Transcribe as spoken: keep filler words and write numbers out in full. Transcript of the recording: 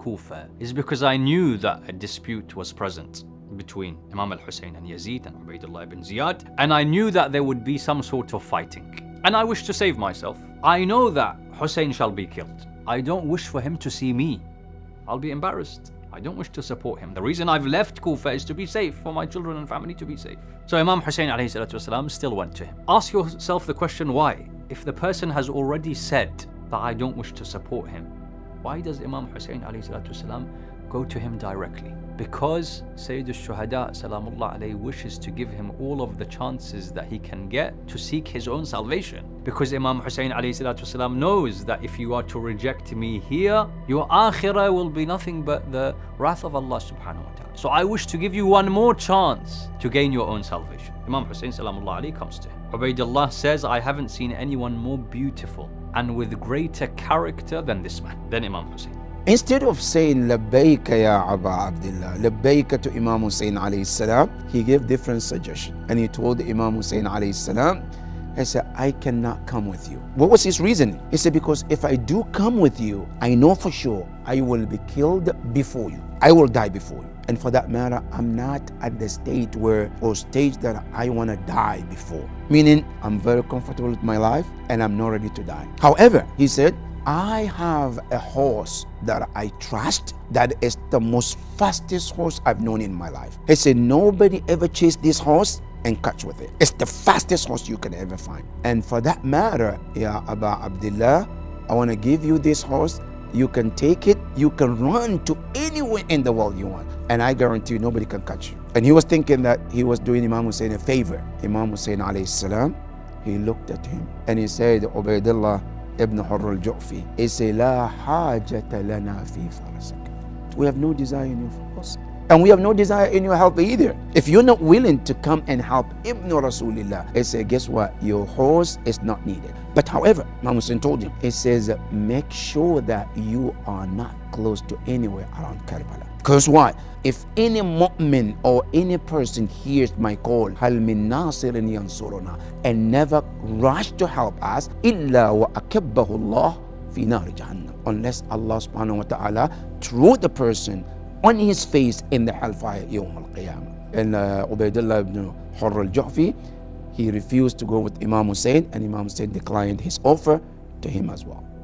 Kufa is because I knew that a dispute was present between Imam al-Hussein and Yazid and Ubaydullah ibn Ziyad, and I knew that there would be some sort of fighting. And I wish to save myself. I know that Hussein shall be killed. I don't wish for him to see me. I'll be embarrassed. I don't wish to support him. The reason I've left Kufa is to be safe, for my children and family to be safe. So Imam Hussein alayhi salatu wasalam still went to him. Ask yourself the question, why? If the person has already said that I don't wish to support him, why does Imam Hussein alayhi salatu wasalam go to him directly? Because Sayyid al-Shuhada salamullah alayhi wishes to give him all of the chances that he can get to seek his own salvation. Because Imam Hussein alayhi salatu wasalam knows that if you are to reject me here, your akhirah will be nothing but the wrath of Allah subhanahu wa ta'ala. So I wish to give you one more chance to gain your own salvation. Imam Hussein salamullah alayhi comes to him. Ubaydullah says, I haven't seen anyone more beautiful and with greater character than this man, than Imam Hussein. Instead of saying Labbayka ya Aba Abdullah, Labbayka to Imam Hussein alayhi salam, he gave different suggestions. And he told Imam Hussein alayhi salam, he said, I cannot come with you. What was his reasoning? He said, because if I do come with you, I know for sure I will be killed before you. I will die before you. And for that matter, I'm not at the state where, or stage that I want to die before. Meaning, I'm very comfortable with my life and I'm not ready to die. However, he said, I have a horse that I trust that is the most fastest horse I've known in my life. He said, nobody ever chased this horse and catch with it. It's the fastest horse you can ever find. And for that matter, Ya Aba Abdullah, I want to give you this horse. You can take it, you can run to anywhere in the world you want. And I guarantee you, nobody can catch you. And he was thinking that he was doing Imam Hussein a favor. Imam Hussein alayhi salam, he looked at him and he said, Ubaydullah ibn Hurr al-Ju'fi, he said, La hajata lana fi farasak. We have no desire in your horse. And we have no desire in your help either. If you're not willing to come and help Ibn Rasulillah, he said, guess what? Your horse is not needed. But however, Imam Hussein told him, he says, make sure that you are not close to anywhere around Karbala. Because why? If any mu'min or any person hears my call, hal min nasirin yansuruna, and never rush to help us, illa wa akabbahu Allah fi nari jahannam, unless Allah subhanahu wa ta'ala threw the person on his face in the hellfire yawm al-qiyamah. And uh, Ubaydullah ibn Hurr al-Ju'fi, he refused to go with Imam Hussein, and Imam Hussein declined his offer to him as well.